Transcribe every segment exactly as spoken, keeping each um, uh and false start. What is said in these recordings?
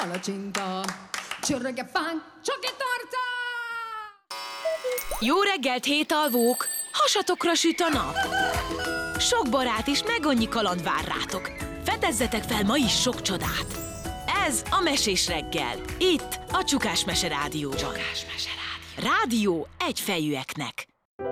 Palacsinta, csöröge fánk, csoki torta! Jó reggelt, hétalvók! Hasatokra süt a nap! Sok barát is meg annyi kaland vár rátok. Fedezzetek fel ma is sok csodát! Ez a Mesés reggel. Itt a Csukás Mese Rádióban. Csukás Mese Rádió. Rádió egyfejűeknek.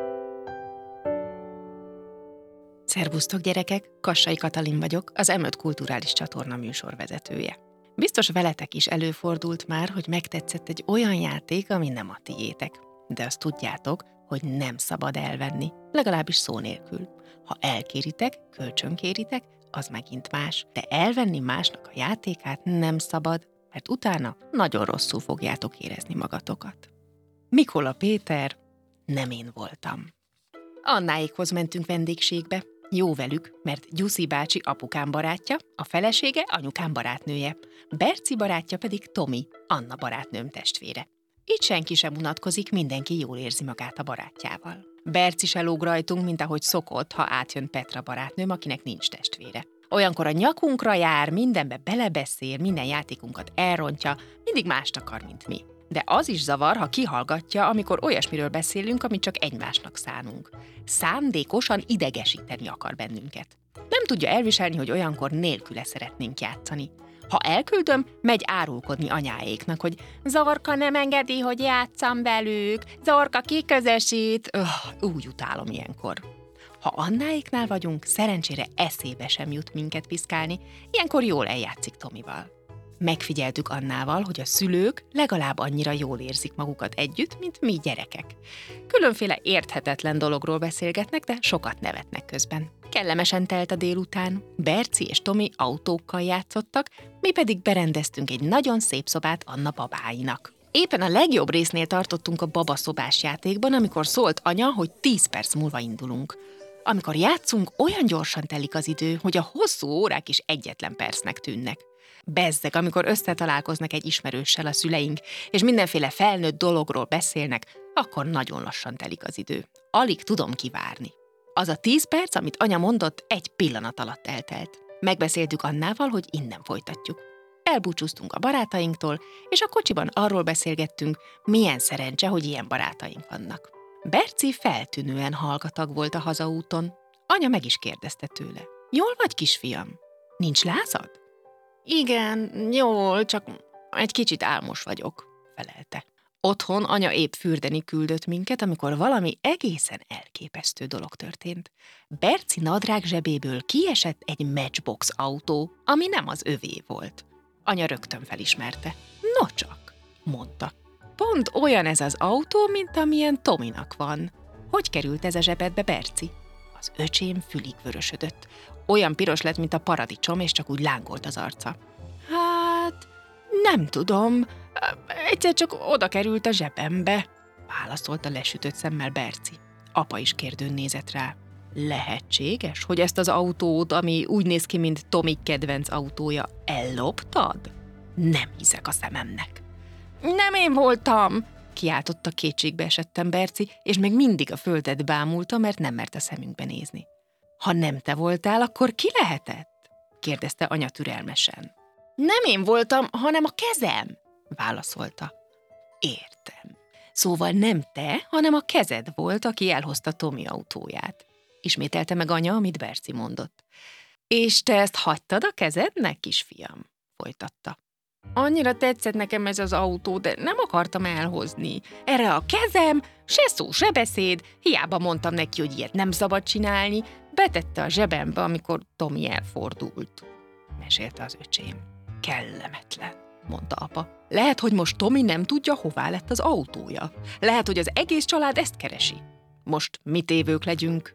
Szervusztok, gyerekek! Kassai Katalin vagyok, az em öt kulturális csatorna műsorvezetője. Biztos veletek is előfordult már, hogy megtetszett egy olyan játék, ami nem a tiétek. De azt tudjátok, hogy nem szabad elvenni, legalábbis szó nélkül. Ha elkéritek, kölcsönkéritek, az megint más, de elvenni másnak a játékát nem szabad, mert utána nagyon rosszul fogjátok érezni magatokat. Mikola Péter, nem én voltam. Annáékhoz mentünk vendégségbe. Jó velük, mert Gyuszi bácsi apukám barátja, a felesége anyukám barátnője, Berci barátja pedig Tomi, Anna barátnőm testvére. Itt senki sem unatkozik, mindenki jól érzi magát a barátjával. Berci se lóg rajtunk, mint ahogy szokott, ha átjön Petra barátnőm, akinek nincs testvére. Olyankor a nyakunkra jár, mindenbe belebeszél, minden játékunkat elrontja, mindig mást akar, mint mi. De az is zavar, ha kihallgatja, amikor olyasmiről beszélünk, amit csak egymásnak szánunk. Szándékosan idegesíteni akar bennünket. Nem tudja elviselni, hogy olyankor nélküle szeretnénk játszani. Ha elküldöm, megy árulkodni anyáéknak, hogy Zorka nem engedi, hogy játsszam velük, Zorka kiközösít. Öh, úgy utálom ilyenkor. Ha Annáéknál vagyunk, szerencsére eszébe sem jut minket piszkálni, ilyenkor jól eljátszik Tomival. Megfigyeltük Annával, hogy a szülők legalább annyira jól érzik magukat együtt, mint mi gyerekek. Különféle érthetetlen dologról beszélgetnek, de sokat nevetnek közben. Kellemesen telt a délután, Berci és Tomi autókkal játszottak, mi pedig berendeztünk egy nagyon szép szobát Anna babáinak. Éppen a legjobb résznél tartottunk a babaszobás játékban, amikor szólt anya, hogy tíz perc múlva indulunk. Amikor játszunk, olyan gyorsan telik az idő, hogy a hosszú órák is egyetlen percnek tűnnek. Bezzeg, amikor összetalálkoznak egy ismerőssel a szüleink, és mindenféle felnőtt dologról beszélnek, akkor nagyon lassan telik az idő. Alig tudom kivárni. Az a tíz perc, amit anya mondott, egy pillanat alatt eltelt. Megbeszéltük Annával, hogy innen folytatjuk. Elbúcsúztunk a barátainktól, és a kocsiban arról beszélgettünk, milyen szerencse, hogy ilyen barátaink vannak. Berci feltűnően hallgatag volt a hazaúton. Anya meg is kérdezte tőle. Jól vagy, kisfiam? Nincs lázad? Igen, jól, csak egy kicsit álmos vagyok, felelte. Otthon anya épp fürdeni küldött minket, amikor valami egészen elképesztő dolog történt. Berci nadrág zsebéből kiesett egy Matchbox autó, ami nem az övé volt. Anya rögtön felismerte. Nocsak, mondta. Pont olyan ez az autó, mint amilyen Tominak van. Hogy került ez a zsebedbe, Berci? Az öcsém fülig vörösödött. Olyan piros lett, mint a paradicsom, és csak úgy lángolt az arca. Hát, nem tudom. Egyszer csak oda került a zsebembe, válaszolta lesütött szemmel Berci. Apa is kérdőn nézett rá. Lehetséges, hogy ezt az autót, ami úgy néz ki, mint Tomi kedvenc autója, elloptad? Nem hiszek a szememnek. Nem én voltam, kiáltotta kétségbe esettem Berci, és még mindig a földet bámulta, mert nem mert a szemünkbe nézni. Ha nem te voltál, akkor ki lehetett? Kérdezte anya türelmesen. Nem én voltam, hanem a kezem, válaszolta. Értem. Szóval nem te, hanem a kezed volt, aki elhozta Tomi autóját. Ismételte meg anya, amit Berci mondott. És te ezt hagytad a kezednek, kisfiam? Folytatta. Annyira tetszett nekem ez az autó, de nem akartam elhozni. Erre a kezem, se szó, se beszéd, hiába mondtam neki, hogy ilyet nem szabad csinálni, betette a zsebembe, amikor Tomi elfordult. Mesélte az öcsém. Kellemetlen, mondta apa. Lehet, hogy most Tomi nem tudja, hová lett az autója. Lehet, hogy az egész család ezt keresi. Most mi tévők legyünk.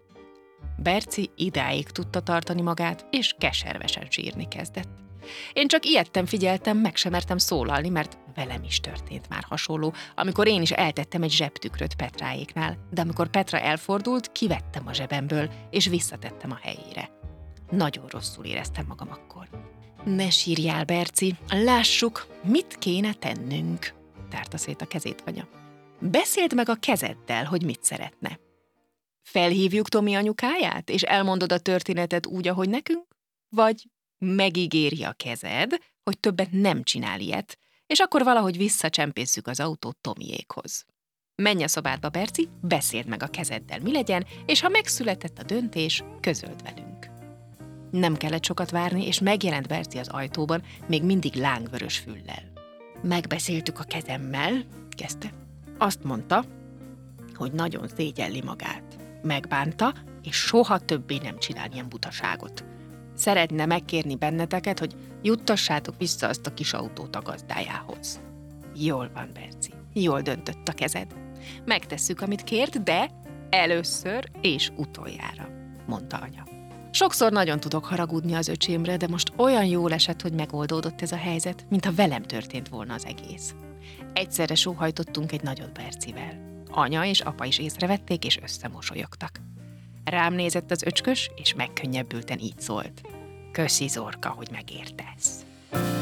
Berci idáig tudta tartani magát, és keservesen sírni kezdett. Én csak ijedten figyeltem, meg sem mertem szólalni, mert velem is történt már hasonló, amikor én is eltettem egy zsebtükröt Petráéknál, de amikor Petra elfordult, kivettem a zsebemből, és visszatettem a helyére. Nagyon rosszul éreztem magam akkor. Ne sírjál, Berci, lássuk, mit kéne tennünk, tárta szét a kezét anya. Beszéld meg a kezeddel, hogy mit szeretne. Felhívjuk Tomi anyukáját, és elmondod a történetet úgy, ahogy nekünk? Vagy megígéri a kezed, hogy többet nem csinál ilyet, és akkor valahogy visszacsempészük az autót Tomiékhoz. Menj a szobádba, Berci, beszéld meg a kezeddel, mi legyen, és ha megszületett a döntés, közöld velünk. Nem kellett sokat várni, és megjelent Berci az ajtóban, még mindig lángvörös füllel. Megbeszéltük a kezemmel, kezdte. Azt mondta, hogy nagyon szégyelli magát. Megbánta, és soha többé nem csinál ilyen butaságot. Szeretne megkérni benneteket, hogy juttassátok vissza azt a kis autót a gazdájához. Jól van, Berci, jól döntött a kezed. Megtesszük, amit kért, de először és utoljára, mondta anya. Sokszor nagyon tudok haragudni az öcsémre, de most olyan jól esett, hogy megoldódott ez a helyzet, mintha velem történt volna az egész. Egyszerre sóhajtottunk egy nagyot Bercivel. Anya és apa is észrevették, és összemosolyogtak. Rám nézett az öcskös, és megkönnyebbülten így szólt. Köszi, Zorka, hogy megértesz.